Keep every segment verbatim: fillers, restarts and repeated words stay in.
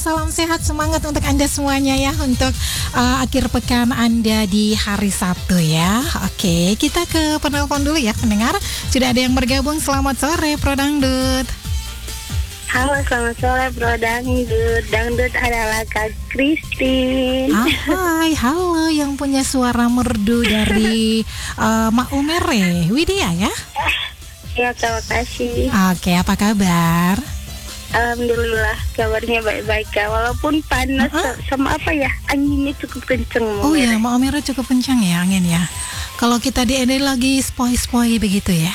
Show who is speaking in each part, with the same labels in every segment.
Speaker 1: salam sehat, semangat untuk Anda semuanya ya, untuk uh, akhir pekan Anda di hari Sabtu ya. Oke, kita ke penelpon dulu ya, pendengar. Sudah ada yang bergabung. Selamat sore, Pro Dangdut.
Speaker 2: Halo, selamat sore Bro Dangdut. Dangdut adalah Kak Christine.
Speaker 1: Hai, halo yang punya suara merdu dari uh, Mak Umere, Widya ya?
Speaker 2: Ya, terima kasih.
Speaker 1: Oke, apa kabar?
Speaker 2: Alhamdulillah, kabarnya baik-baik Kak. Walaupun panas
Speaker 1: uh-huh.
Speaker 2: sama apa ya, anginnya cukup kenceng.
Speaker 1: Oh ya, Mak Umere cukup kencang ya angin ya. Kalau kita di Ende lagi spoi-spoi begitu ya.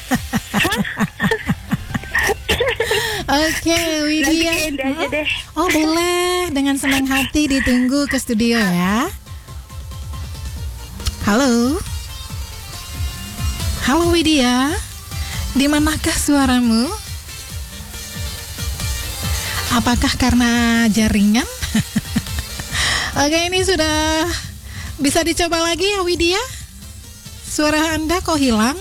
Speaker 1: Oke, Widya.
Speaker 2: Aja deh.
Speaker 1: Oh boleh, dengan senang hati ditunggu ke studio ya. Halo, halo Widya, di manakah suaramu? Apakah karena jaringan? Oke, ini sudah bisa dicoba lagi ya Widya. Suara Anda kok hilang?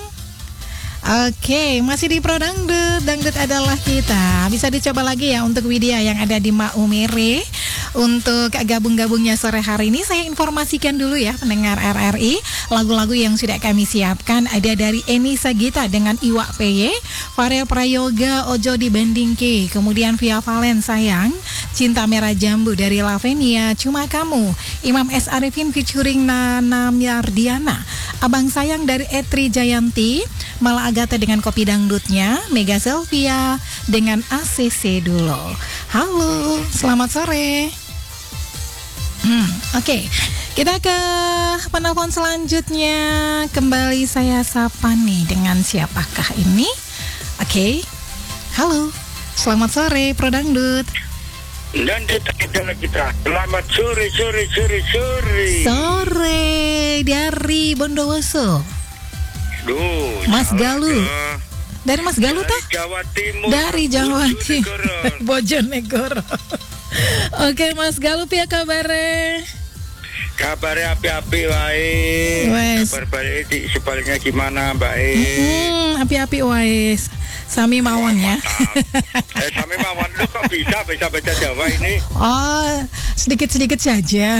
Speaker 1: Oke, masih di Pro Dangdut, Dangdut adalah kita. Bisa dicoba lagi ya untuk Widya yang ada di Mak Umere. Untuk gabung-gabungnya sore hari ini, saya informasikan dulu ya pendengar R R I. Lagu-lagu yang sudah kami siapkan ada dari Eni Sagita dengan Iwa P Y, Farel Prayoga Ojo Dibandingke, kemudian Via Valen Sayang, Cinta Merah Jambu dari Lavenia, Cuma Kamu, Imam S. Arifin featuring Nana Miardiana, Abang Sayang dari Etri Jayanti, Mala Agatha dengan Kopi Dangdutnya, Mega Selvia dengan A C C dulu. Halo, selamat sore. Hmm, Oke, okay. Kita ke penelpon selanjutnya. Kembali saya sapa nih, dengan siapakah ini? Oke, okay. Halo, selamat sore Pro Dangdut.
Speaker 3: Dan kita kita selamat sore sore sore sore.
Speaker 1: Sore dari Bondowoso.
Speaker 3: Duh,
Speaker 1: Mas Galuh. Dari Mas Galuh
Speaker 3: dari
Speaker 1: tah?
Speaker 3: Jawa Timur.
Speaker 1: Dari Jawa Timur. Bojonegoro. Oke, Mas Galuh, piye kabare?
Speaker 3: Kabarnya api-api wae.
Speaker 1: Wes.
Speaker 3: Kabar baik di sebaliknya gimana, Mbak E?
Speaker 1: Hmm, api-api wes. Sami mawon ya.
Speaker 3: Eh, Sami mawon lu kok bisa bisa baca Jawa ini?
Speaker 1: Oh, sedikit-sedikit saja.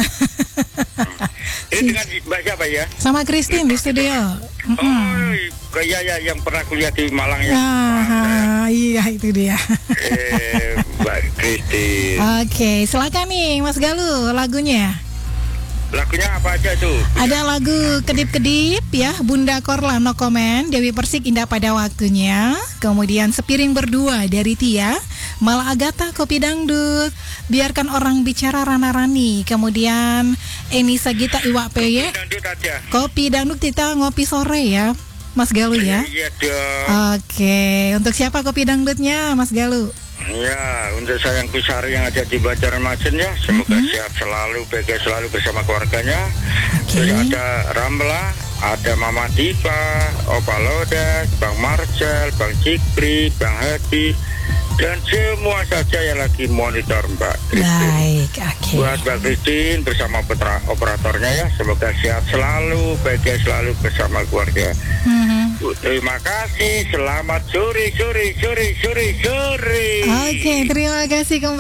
Speaker 3: Ini dengan Mbak siapa ya?
Speaker 1: Sama Christine di studio.
Speaker 3: Oh, kayak ya yang pernah kuliah di Malang ya.
Speaker 1: Ah, iya itu dia.
Speaker 3: Eh, Mbak Christine.
Speaker 1: Oke, silakan nih Mas Galuh lagunya.
Speaker 3: Lagunya apa aja tuh?
Speaker 1: Ada lagu Kedip-Kedip ya, Bunda Korla No Comment, Dewi Persik Indah Pada Waktunya, kemudian Sepiring Berdua dari Tia, Mala Agatha Kopi Dangdut, Biarkan Orang Bicara Rana Rani, kemudian Eni Sagita Iwa P Y, Kopi Dangdut kita ngopi sore ya Mas Galuh ya.
Speaker 3: Iya dong.
Speaker 1: Oke, untuk siapa Kopi Dangdutnya Mas Galuh?
Speaker 3: Ya, untuk sayang Kusari yang ada di Banjarmasin ya, semoga mm-hmm. sehat selalu, bahagia selalu bersama keluarganya. Okay. Terus ada Ramla, ada Mama Diva, Opa Lodas, Bang Marcel, Bang Cikri, Bang Hadi, dan semua saja yang lagi monitor Mbak Christine.
Speaker 1: Baik, oke. Okay.
Speaker 3: Buat Mbak Christine bersama putra operatornya ya, semoga sehat selalu, bahagia selalu bersama keluarga. Mm-hmm. Terima kasih, selamat sore, sore, sore, sore, sore.
Speaker 1: Oke, okay, terima kasih kembali.